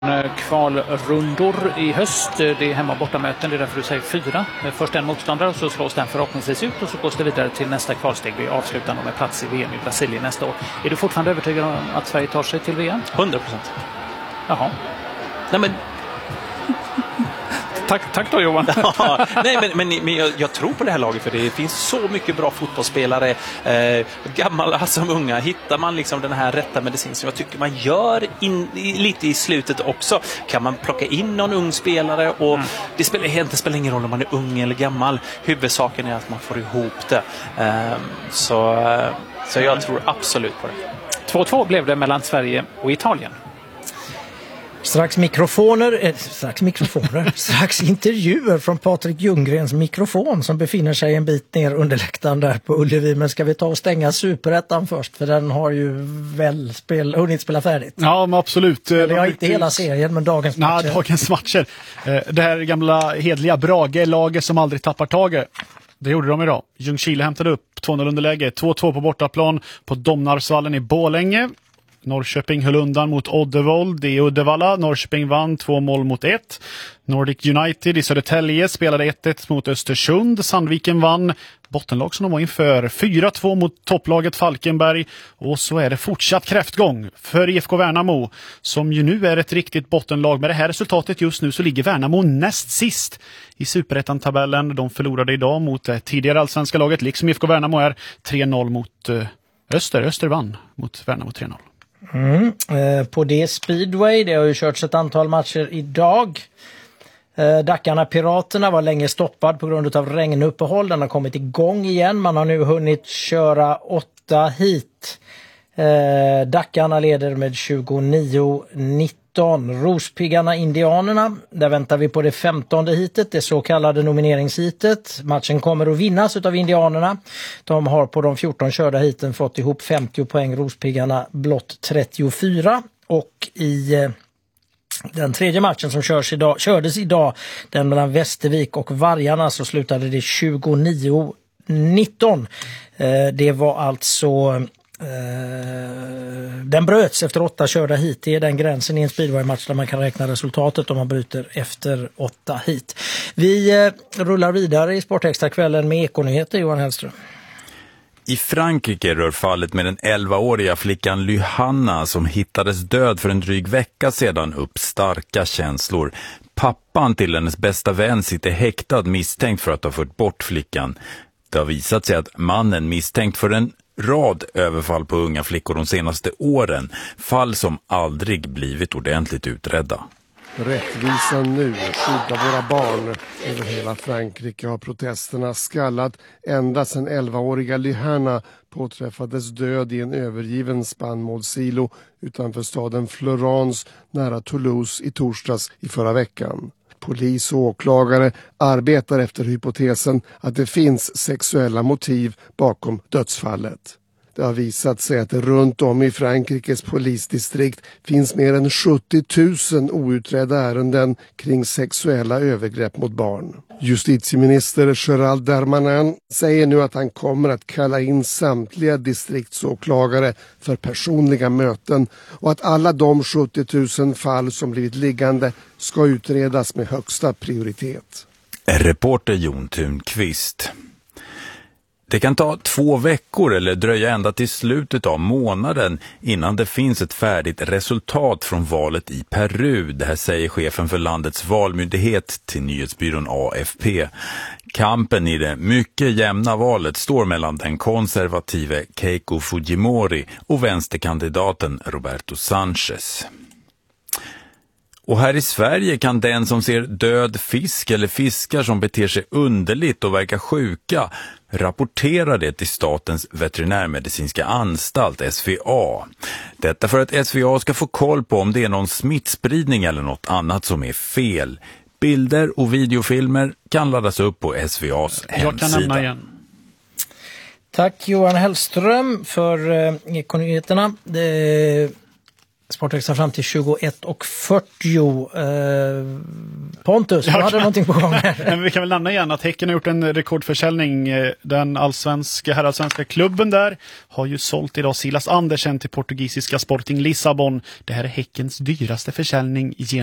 Kvalrundor i höst. Det är hemma- och bortamöten, det är därför du säger 4. Först en motståndare och så slås den förhoppningsvis ut och så gås det vidare till nästa kvalsteg. Vi avslutar med plats i VM i Brasilien nästa år. Är du fortfarande övertygad om att Sverige tar sig till VM? 100%. Jaha. Nej, men... Tack då, Johan. Ja, nej, men jag tror på det här laget, för det finns så mycket bra fotbollsspelare, gamla som unga. Hittar man liksom den här rätta medicin som jag tycker man gör lite i slutet också, kan man plocka in någon ung spelare och det spelar ingen roll om man är ung eller gammal. Huvudsaken är att man får ihop det. Så jag tror absolut på det. 2-2 blev det mellan Sverige och Italien. Strax intervjuer från Patrik Ljunggrens mikrofon som befinner sig en bit ner under läktaren där på Ullevi. Men ska vi ta och stänga Superettan först, för den har ju väl hunnit spela färdigt. Ja, men absolut. Eller ja, inte hela serien, men dagens matcher. Nej, dagens matcher. Det här gamla hedliga Brage-laget som aldrig tappar taget. Det gjorde de idag. Ljungskile hämtade upp 2-0 underläge. 2-2 på bortaplan på Domnarsvallen i Borlänge. Norrköping höll undan mot Oddevold i Uddevalla. Norrköping vann 2-1. Nordic United i Södertälje spelade 1-1 mot Östersund. Sandviken vann, bottenlag som de var inför, 4-2 mot topplaget Falkenberg. Och så är det fortsatt kräftgång för IFK Värnamo, som ju nu är ett riktigt bottenlag. Med det här resultatet just nu så ligger Värnamo näst sist i Superettan-tabellen. De förlorade idag mot tidigare allsvenska laget, liksom IFK Värnamo är 3-0 mot Öster vann mot Värnamo 3-0. På det Speedway, det har ju körts ett antal matcher idag. Dackarna Piraterna var länge stoppad på grund av regnuppehåll. Den har kommit igång igen. Man har nu hunnit köra 8 hit. Dackarna leder med 29-19. Rospiggarna Indianerna, där väntar vi på det 15:e hitet, det så kallade nomineringshitet. Matchen kommer att vinnas av Indianerna. De har på de 14 körda hiten fått ihop 50 poäng, Rospiggarna blott 34. Och i den tredje matchen som kördes idag, den mellan Västervik och Vargarna, så slutade det 29-19. Det var alltså... den bröts efter 8 körda hit. Det är den gränsen i en speedway-match där man kan räkna resultatet om man bryter efter 8 hit. Vi rullar vidare i Sportextra-kvällen med Ekonyheter, Johan Hellström. I Frankrike rör fallet med den 11-åriga flickan Lyhanna som hittades död för en dryg vecka sedan upp starka känslor. Pappan till hennes bästa vän sitter häktad misstänkt för att ha fört bort flickan. Det har visat sig att mannen misstänkt för en rad överfall på unga flickor de senaste åren. Fall som aldrig blivit ordentligt utredda. Rättvisan nu, skydda våra barn. Över hela Frankrike har protesterna skallat ända sedan 11-åriga Lyhanna påträffades död i en övergiven spannmålssilo utanför staden Florence nära Toulouse i torsdags i förra veckan. Polis och åklagare arbetar efter hypotesen att det finns sexuella motiv bakom dödsfallet. Det har visat sig att det runt om i Frankrikes polisdistrikt finns mer än 70 000 outredda ärenden kring sexuella övergrepp mot barn. Justitieminister Gérald Darmanin säger nu att han kommer att kalla in samtliga distriktsåklagare för personliga möten och att alla de 70 000 fall som blivit liggande ska utredas med högsta prioritet. Reporter Jon Thunqvist. Det kan ta 2 veckor eller dröja ända till slutet av månaden innan det finns ett färdigt resultat från valet i Peru. Det här säger chefen för landets valmyndighet till nyhetsbyrån AFP. Kampen i det mycket jämna valet står mellan den konservative Keiko Fujimori och vänsterkandidaten Roberto Sanchez. Och här i Sverige kan den som ser död fisk eller fiskar som beter sig underligt och verkar sjuka rapportera det till Statens veterinärmedicinska anstalt, SVA. Detta för att SVA ska få koll på om det är någon smittspridning eller något annat som är fel. Bilder och videofilmer kan laddas upp på SVAs hemsida. Jag kan nämna igen. Tack Johan Hellström för Ekonyheterna. Sportextra fram till 21:40. Pontus, du hade någonting på gång här. Men vi kan väl nämna igen att Häcken har gjort en rekordförsäljning. Den herrallsvenska klubben där har ju sålt idag Silas Andersen till portugisiska Sporting Lissabon. Det här är Häckens dyraste försäljning